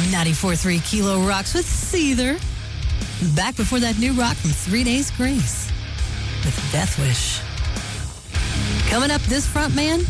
94.3 Kilo rocks with Seether. Back before that new rock from 3 Days Grace with Death Wish. Coming up, this front man